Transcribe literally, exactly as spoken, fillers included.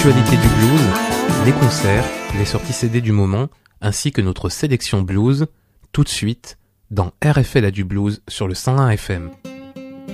l'actualité du blues, les concerts, les sorties C D du moment, ainsi que notre sélection blues, tout de suite dans R F L A du blues sur le cent un F M.